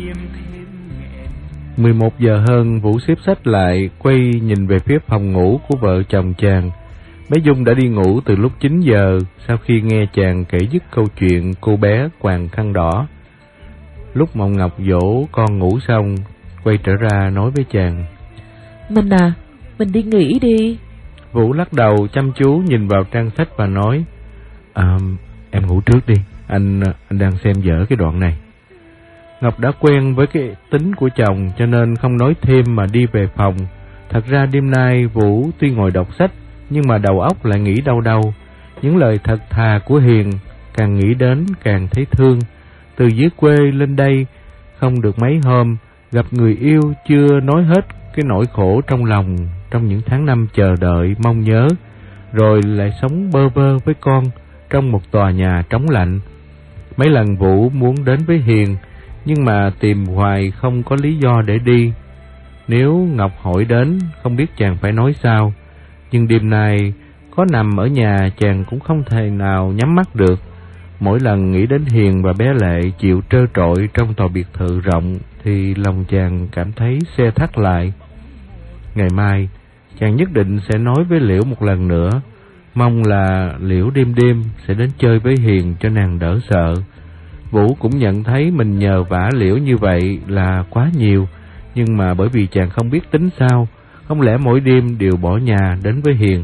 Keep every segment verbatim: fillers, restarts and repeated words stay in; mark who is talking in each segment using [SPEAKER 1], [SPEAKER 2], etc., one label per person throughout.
[SPEAKER 1] mười một giờ hơn, Vũ xếp sách lại, quay nhìn về phía phòng ngủ của vợ chồng chàng. Bé Dung đã đi ngủ từ lúc chín giờ, sau khi nghe chàng kể dứt câu chuyện cô bé quàng khăn đỏ. Lúc Mộng Ngọc dỗ con ngủ xong, quay trở ra nói với chàng:
[SPEAKER 2] Mình à, mình đi nghỉ đi.
[SPEAKER 1] Vũ lắc đầu chăm chú nhìn vào trang sách và nói: À, em ngủ trước đi, anh anh đang xem dở cái đoạn này. Ngọc đã quen với cái tính của chồng cho nên không nói thêm mà đi về phòng. Thật ra đêm nay Vũ tuy ngồi đọc sách nhưng mà đầu óc lại nghĩ đâu đâu. Những lời thật thà của Hiền càng nghĩ đến càng thấy thương. Từ dưới quê lên đây không được mấy hôm, gặp người yêu chưa nói hết cái nỗi khổ trong lòng trong những tháng năm chờ đợi mong nhớ, rồi lại sống bơ vơ với con trong một tòa nhà trống lạnh. Mấy lần Vũ muốn đến với Hiền nhưng mà tìm hoài không có lý do để đi. Nếu Ngọc hỏi đến không biết chàng phải nói sao, nhưng đêm nay có nằm ở nhà chàng cũng không thể nào nhắm mắt được. Mỗi lần nghĩ đến Hiền và bé Lệ chịu trơ trọi trong tòa biệt thự rộng thì lòng chàng cảm thấy xe thắt lại. Ngày mai chàng nhất định sẽ nói với Liễu một lần nữa, mong là Liễu đêm đêm sẽ đến chơi với Hiền cho nàng đỡ sợ. Vũ cũng nhận thấy mình nhờ vả Liễu như vậy là quá nhiều, nhưng mà bởi vì chàng không biết tính sao, không lẽ mỗi đêm đều bỏ nhà đến với Hiền.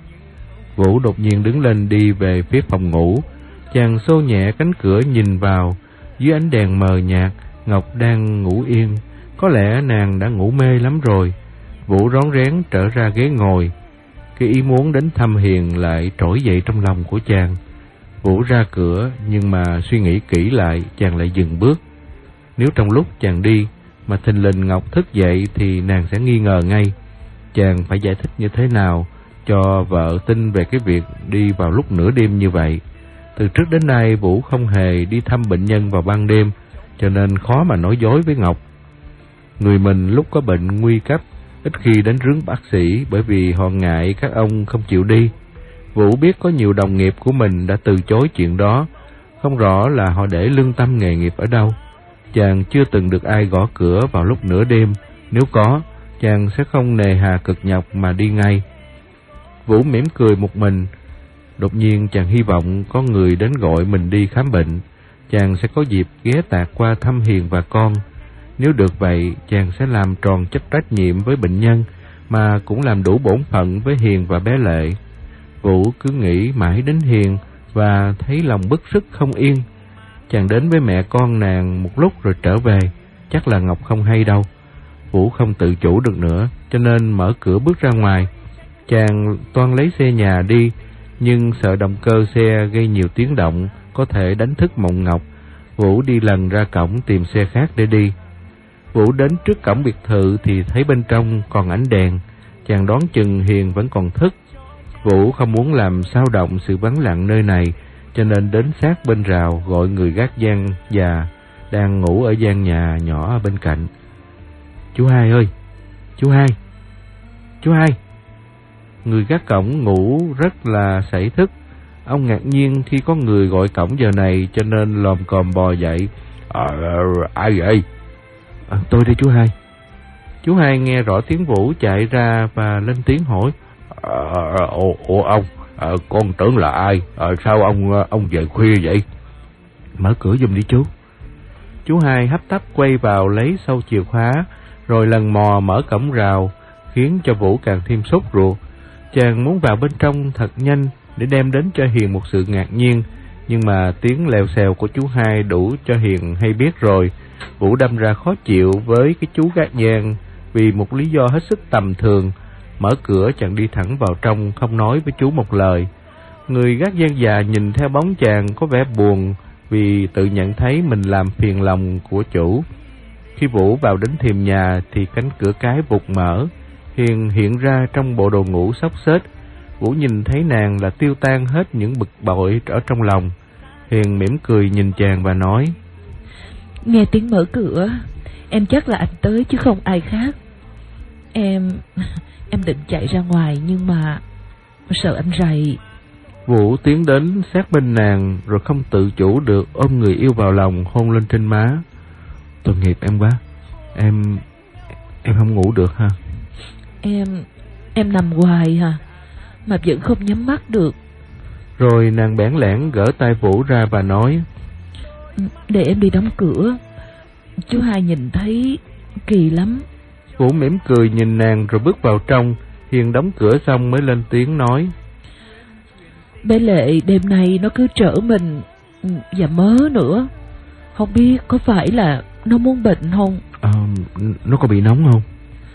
[SPEAKER 1] Vũ đột nhiên đứng lên đi về phía phòng ngủ. Chàng xô nhẹ cánh cửa nhìn vào. Dưới ánh đèn mờ nhạt, Ngọc đang ngủ yên. Có lẽ nàng đã ngủ mê lắm rồi. Vũ rón rén trở ra ghế ngồi. Cái ý muốn đến thăm Hiền lại trỗi dậy trong lòng của chàng. Vũ ra cửa, nhưng mà suy nghĩ kỹ lại, chàng lại dừng bước. Nếu trong lúc chàng đi mà thình lình Ngọc thức dậy thì nàng sẽ nghi ngờ ngay. Chàng phải giải thích như thế nào cho vợ tin về cái việc đi vào lúc nửa đêm như vậy. Từ trước đến nay Vũ không hề đi thăm bệnh nhân vào ban đêm, cho nên khó mà nói dối với Ngọc. Người mình lúc có bệnh nguy cấp ít khi đến rước bác sĩ, bởi vì họ ngại các ông không chịu đi. Vũ biết có nhiều đồng nghiệp của mình đã từ chối chuyện đó, không rõ là họ để lương tâm nghề nghiệp ở đâu. Chàng chưa từng được ai gõ cửa vào lúc nửa đêm, nếu có, chàng sẽ không nề hà cực nhọc mà đi ngay. Vũ mỉm cười một mình. Đột nhiên chàng hy vọng có người đến gọi mình đi khám bệnh. Chàng sẽ có dịp ghé tạt qua thăm Hiền và con. Nếu được vậy, chàng sẽ làm tròn chức trách nhiệm với bệnh nhân, mà cũng làm đủ bổn phận với Hiền và bé Lệ. Vũ cứ nghĩ mãi đến Hiền và thấy lòng bức rứt không yên. Chàng đến với mẹ con nàng một lúc rồi trở về, chắc là Ngọc không hay đâu. Vũ không tự chủ được nữa, cho nên mở cửa bước ra ngoài. Chàng toan lấy xe nhà đi, nhưng sợ động cơ xe gây nhiều tiếng động, có thể đánh thức Mộng Ngọc. Vũ đi lần ra cổng tìm xe khác để đi. Vũ đến trước cổng biệt thự thì thấy bên trong còn ánh đèn. Chàng đoán chừng Hiền vẫn còn thức. Vũ không muốn làm xao động sự vắng lặng nơi này, cho nên đến sát bên rào gọi người gác gian già đang ngủ ở gian nhà nhỏ ở bên cạnh. Chú Hai ơi! Chú Hai! Chú Hai! Người gác cổng ngủ rất là sảy thức. Ông ngạc nhiên khi có người gọi cổng giờ này, cho nên lồm cồm bò dậy. À, ai vậy? À, tôi đây chú Hai. Chú Hai nghe rõ tiếng Vũ chạy ra và lên tiếng hỏi. À, ủa, ủa ông, à, con tưởng là ai? À, sao ông ông về khuya vậy? Mở cửa giùm đi chú. Chú Hai hấp tấp quay vào lấy sâu chìa khóa, rồi lần mò mở cổng rào, khiến cho Vũ càng thêm sốt ruột. Chàng muốn vào bên trong thật nhanh để đem đến cho Hiền một sự ngạc nhiên, nhưng mà tiếng lèo xèo của chú Hai đủ cho Hiền hay biết rồi. Vũ đâm ra khó chịu với cái chú gác gian vì một lý do hết sức tầm thường. Mở cửa chàng đi thẳng vào trong, không nói với chú một lời. Người gác gian già nhìn theo bóng chàng có vẻ buồn vì tự nhận thấy mình làm phiền lòng của chủ. Khi Vũ vào đến thềm nhà thì cánh cửa cái vụt mở. Hiền hiện ra trong bộ đồ ngủ xốc xếch. Vũ nhìn thấy nàng là tiêu tan hết những bực bội ở trong lòng. Hiền mỉm cười nhìn chàng và nói:
[SPEAKER 2] Nghe tiếng mở cửa, em chắc là anh tới chứ không ai khác. Em... em định chạy ra ngoài nhưng mà sợ anh rầy.
[SPEAKER 1] Vũ tiến đến sát bên nàng rồi không tự chủ được ôm người yêu vào lòng, hôn lên trên má. Tội nghiệp em quá. Em Em không ngủ được ha?
[SPEAKER 2] Em Em nằm hoài hả, mà vẫn không nhắm mắt được.
[SPEAKER 1] Rồi nàng bẽn lẽn gỡ tay Vũ ra và nói:
[SPEAKER 2] Để em đi đóng cửa, chú hai nhìn thấy kỳ lắm.
[SPEAKER 1] Vũ mỉm cười nhìn nàng rồi bước vào trong. Hiền đóng cửa xong mới lên tiếng nói:
[SPEAKER 2] Bé Lệ đêm nay nó cứ trở mình và mớ nữa. Không biết có phải là nó muốn bệnh không?
[SPEAKER 1] À, nó có bị nóng không?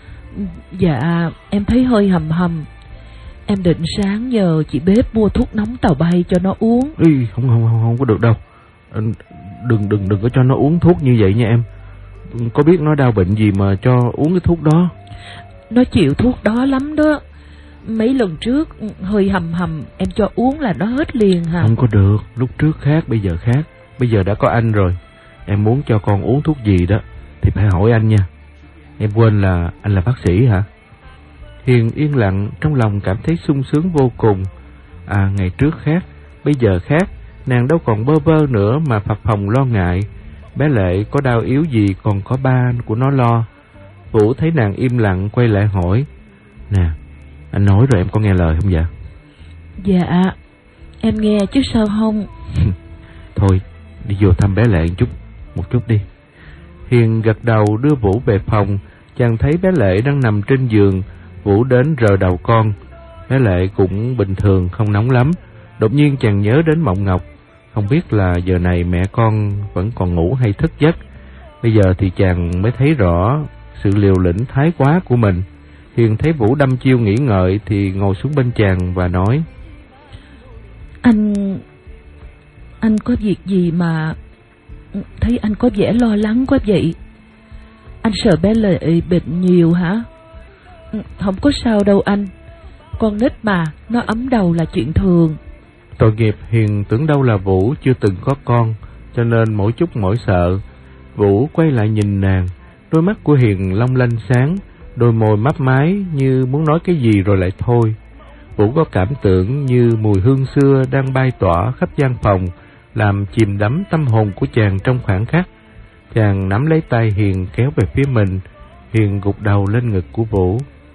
[SPEAKER 2] Dạ em thấy hơi hầm hầm. Em định sáng nhờ chị bếp mua thuốc nóng tàu bay cho nó uống.
[SPEAKER 1] Ý, không, không không không có được đâu. Đừng đừng đừng có cho nó uống thuốc như vậy nha em. Có biết nó đau bệnh gì mà cho uống cái thuốc đó.
[SPEAKER 2] Nó chịu thuốc đó lắm đó. Mấy lần trước hơi hầm hầm em cho uống là nó hết liền hả?
[SPEAKER 1] Không có được, lúc trước khác bây giờ khác. Bây giờ đã có anh rồi. Em muốn cho con uống thuốc gì đó thì phải hỏi anh nha. Em quên là anh là bác sĩ hả? Hiền yên lặng, trong lòng cảm thấy sung sướng vô cùng. À, ngày trước khác, bây giờ khác. Nàng đâu còn bơ vơ nữa mà phập phồng lo ngại. Bé Lệ có đau yếu gì còn có ba của nó lo. Vũ thấy nàng im lặng quay lại hỏi: Nè, anh nói rồi em có nghe lời không dạ?
[SPEAKER 2] Dạ, em nghe chứ sao không.
[SPEAKER 1] Thôi, đi vô thăm bé Lệ một chút, một chút đi. Hiền gật đầu đưa Vũ về phòng. Chàng thấy bé Lệ đang nằm trên giường. Vũ đến rờ đầu con. Bé Lệ cũng bình thường, không nóng lắm. Đột nhiên chàng nhớ đến Mộng Ngọc. Không biết là giờ này mẹ con vẫn còn ngủ hay thức giấc. Bây giờ thì chàng mới thấy rõ sự liều lĩnh thái quá của mình. Hiền thấy Vũ đăm chiêu nghĩ ngợi thì ngồi xuống bên chàng và nói:
[SPEAKER 2] Anh Anh có việc gì mà thấy anh có vẻ lo lắng quá vậy? Anh sợ bé Lệ bệnh nhiều hả? Không có sao đâu anh. Con nít mà, nó ấm đầu là chuyện thường.
[SPEAKER 1] Tội nghiệp. Hiền tưởng đâu là Vũ chưa từng có con, cho nên mỗi chút mỗi sợ. Vũ quay lại nhìn nàng. Đôi mắt của Hiền long lanh sáng, đôi môi mấp máy như muốn nói cái gì rồi lại thôi. Vũ có cảm tưởng như mùi hương xưa đang bay tỏa khắp gian phòng, làm chìm đắm tâm hồn của chàng trong khoảnh khắc. Chàng nắm lấy tay Hiền kéo về phía mình. Hiền gục đầu lên ngực của Vũ.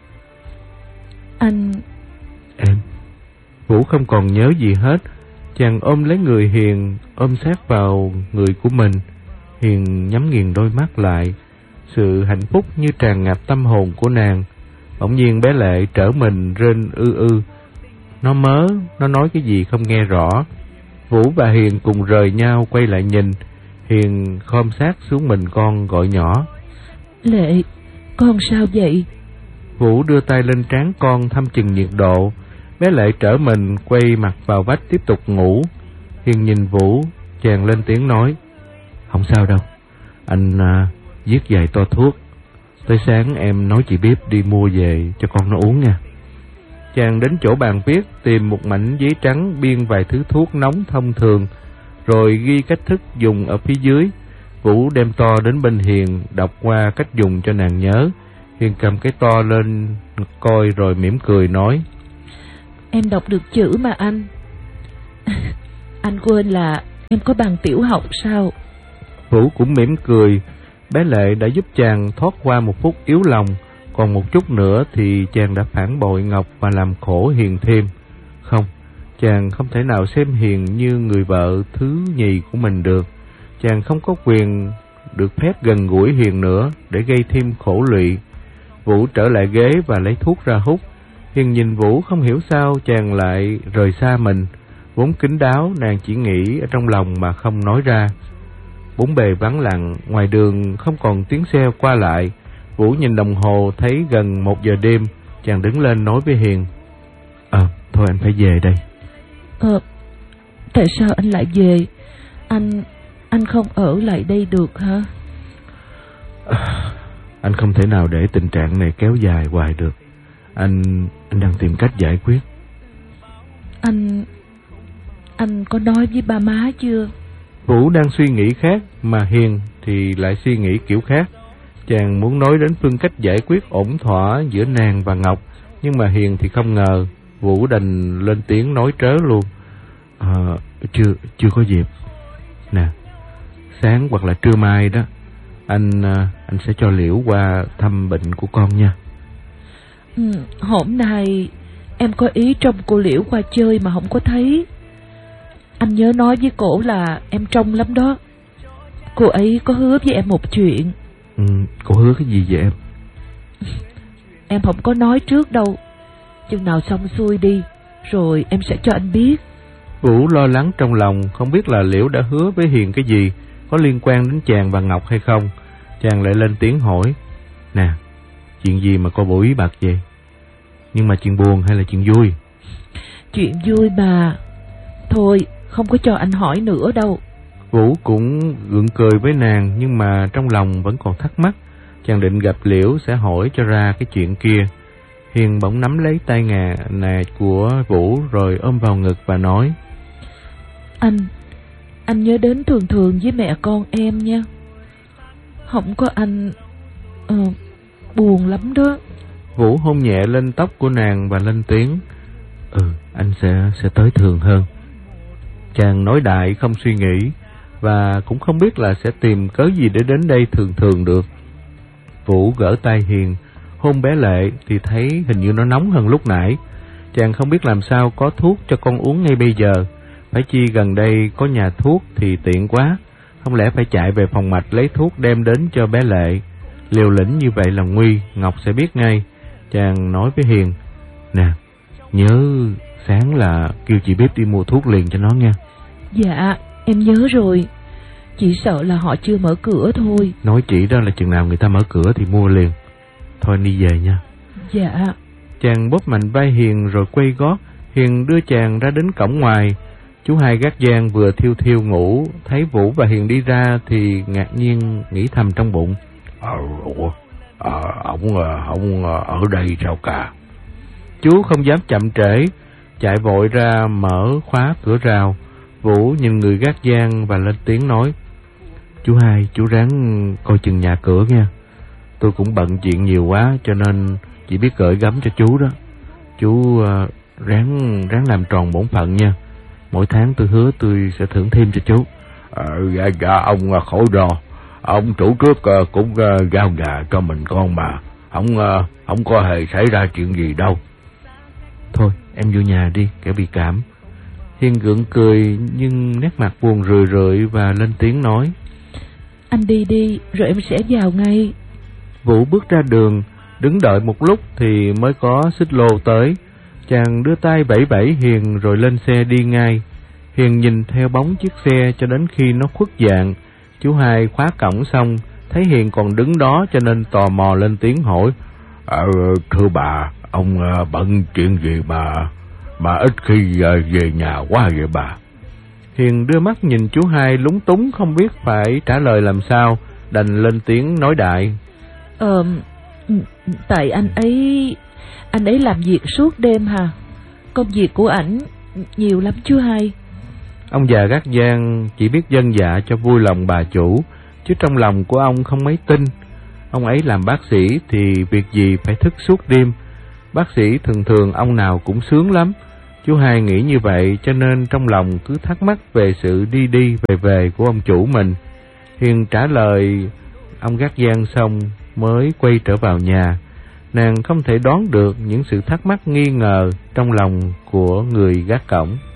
[SPEAKER 2] Anh...
[SPEAKER 1] Em... Vũ không còn nhớ gì hết. Chàng ôm lấy người Hiền, ôm sát vào người của mình. Hiền nhắm nghiền đôi mắt lại. Sự hạnh phúc như tràn ngập tâm hồn của nàng. Bỗng nhiên bé Lệ trở mình rên ư ư. Nó mớ, nó nói cái gì không nghe rõ. Vũ và Hiền cùng rời nhau quay lại nhìn. Hiền khom sát xuống mình con gọi nhỏ:
[SPEAKER 2] Lệ, con sao vậy?
[SPEAKER 1] Vũ đưa tay lên trán con thăm chừng nhiệt độ. Bé Lệ trở mình quay mặt vào vách tiếp tục ngủ. Hiền nhìn Vũ, chàng lên tiếng nói: Không sao đâu, anh à, viết vài to thuốc. Tới sáng em nói chị Biếp đi mua về cho con nó uống nha. Chàng đến chỗ bàn viết, tìm một mảnh giấy trắng biên vài thứ thuốc nóng thông thường, rồi ghi cách thức dùng ở phía dưới. Vũ đem to đến bên Hiền, đọc qua cách dùng cho nàng nhớ. Hiền cầm cái to lên coi rồi mỉm cười nói:
[SPEAKER 2] Em đọc được chữ mà anh. Anh quên là em có bằng tiểu học sao?
[SPEAKER 1] Vũ cũng mỉm cười. Bé Lệ đã giúp chàng thoát qua một phút yếu lòng. Còn một chút nữa thì chàng đã phản bội Ngọc và làm khổ Hiền thêm. Không, chàng không thể nào xem Hiền như người vợ thứ nhì của mình được. Chàng không có quyền được phép gần gũi Hiền nữa để gây thêm khổ lụy. Vũ trở lại ghế và lấy thuốc ra hút. Hiền nhìn Vũ không hiểu sao chàng lại rời xa mình. Vốn kín đáo, nàng chỉ nghĩ ở trong lòng mà không nói ra. Bốn bề vắng lặng, ngoài đường không còn tiếng xe qua lại. Vũ nhìn đồng hồ thấy gần một giờ đêm. Chàng đứng lên nói với Hiền: Ờ, thôi anh phải về đây.
[SPEAKER 2] Ờ, tại sao anh lại về? Anh, anh không ở lại đây được hả?
[SPEAKER 1] À, anh không thể nào để tình trạng này kéo dài hoài được. Anh, anh đang tìm cách giải quyết.
[SPEAKER 2] Anh, anh có nói với ba má chưa?
[SPEAKER 1] Vũ đang suy nghĩ khác, mà Hiền thì lại suy nghĩ kiểu khác. Chàng muốn nói đến phương cách giải quyết ổn thỏa giữa nàng và Ngọc, nhưng mà Hiền thì không ngờ. Vũ đành lên tiếng nói trớ luôn: à, chưa chưa có dịp. Nè, sáng hoặc là trưa mai đó, Anh anh sẽ cho Liễu qua thăm bệnh của con nha.
[SPEAKER 2] Ừ, hôm nay em có ý trông cô Liễu qua chơi mà không có thấy. Anh nhớ nói với cổ là em trông lắm đó. Cô ấy có hứa với em một chuyện.
[SPEAKER 1] Ừ, cô hứa cái gì vậy em?
[SPEAKER 2] Em không có nói trước đâu. Chừng nào xong xuôi đi rồi em sẽ cho anh biết.
[SPEAKER 1] Vũ lo lắng trong lòng, không biết là Liễu đã hứa với Hiền cái gì, có liên quan đến chàng và Ngọc hay không. Chàng lại lên tiếng hỏi: Nè, chuyện gì mà cô bổ ý bạc vậy? Nhưng mà chuyện buồn hay là chuyện vui?
[SPEAKER 2] Chuyện vui mà. Thôi, không có cho anh hỏi nữa đâu.
[SPEAKER 1] Vũ cũng gượng cười với nàng, nhưng mà trong lòng vẫn còn thắc mắc. Chàng định gặp Liễu sẽ hỏi cho ra cái chuyện kia. Hiền bỗng nắm lấy tay ngà nà của Vũ rồi ôm vào ngực và nói:
[SPEAKER 2] Anh, anh nhớ đến thường thường với mẹ con em nha. Không có anh, ờ, buồn lắm đó.
[SPEAKER 1] Vũ hôn nhẹ lên tóc của nàng và lên tiếng: Ừ, anh sẽ sẽ tới thường hơn. Chàng nói đại không suy nghĩ, và cũng không biết là sẽ tìm cớ gì để đến đây thường thường được. Vũ gỡ tay Hiền, hôn bé Lệ thì thấy hình như nó nóng hơn lúc nãy. Chàng không biết làm sao có thuốc cho con uống ngay bây giờ. Phải chi gần đây có nhà thuốc thì tiện quá. Không lẽ phải chạy về phòng mạch lấy thuốc đem đến cho bé Lệ. Liều lĩnh như vậy là nguy, Ngọc sẽ biết ngay. Chàng nói với Hiền: Nè, nhớ sáng là kêu chị Bếp đi mua thuốc liền cho nó nha.
[SPEAKER 2] Dạ, em nhớ rồi. Chỉ sợ là họ chưa mở cửa thôi.
[SPEAKER 1] Nói chị đó là chừng nào người ta mở cửa thì mua liền. Thôi đi về nha.
[SPEAKER 2] Dạ.
[SPEAKER 1] Chàng bóp mạnh vai Hiền rồi quay gót. Hiền đưa chàng ra đến cổng ngoài. Chú hai gác giang vừa thiêu thiêu ngủ, thấy Vũ và Hiền đi ra thì ngạc nhiên nghĩ thầm trong bụng: Ờ, ủa, à, ông, ông ở đây sao cả? Chú không dám chậm trễ, chạy vội ra mở khóa cửa rào. Vũ nhìn người gác giang và lên tiếng nói: Chú hai, chú ráng coi chừng nhà cửa nha. Tôi cũng bận chuyện nhiều quá cho nên chỉ biết gửi gắm cho chú đó. Chú uh, ráng ráng làm tròn bổn phận nha. Mỗi tháng tôi hứa tôi sẽ thưởng thêm cho chú. Ờ, dạ, dạ, ông khỏi lo. Ông chủ trước uh, cũng uh, giao gà cho mình con mà. Không, uh, không có hề xảy ra chuyện gì đâu. Thôi, em vô nhà đi, kẻo bị cảm. Hiền gượng cười nhưng nét mặt buồn rười rượi và lên tiếng nói:
[SPEAKER 2] Anh đi đi, rồi em sẽ vào ngay.
[SPEAKER 1] Vũ bước ra đường, đứng đợi một lúc thì mới có xích lô tới. Chàng đưa tay vẫy vẫy Hiền rồi lên xe đi ngay. Hiền nhìn theo bóng chiếc xe cho đến khi nó khuất dạng. Chú hai khóa cổng xong, thấy Hiền còn đứng đó cho nên tò mò lên tiếng hỏi: Ờ, thưa bà, ông uh, bận chuyện gì mà mà ít khi uh, về nhà quá vậy bà? Hiền đưa mắt nhìn chú hai lúng túng không biết phải trả lời làm sao, đành lên tiếng nói đại:
[SPEAKER 2] Ờ, tại anh ấy, anh ấy làm việc suốt đêm hả? Công việc của ảnh nhiều lắm chú hai.
[SPEAKER 1] Ông già gác giang chỉ biết vâng dạ cho vui lòng bà chủ, chứ trong lòng của ông không mấy tin. Ông ấy làm bác sĩ thì việc gì phải thức suốt đêm. Bác sĩ thường thường ông nào cũng sướng lắm. Chú hai nghĩ như vậy cho nên trong lòng cứ thắc mắc về sự đi đi về về của ông chủ mình. Hiền trả lời ông gác giang xong mới quay trở vào nhà. Nàng không thể đoán được những sự thắc mắc nghi ngờ trong lòng của người gác cổng.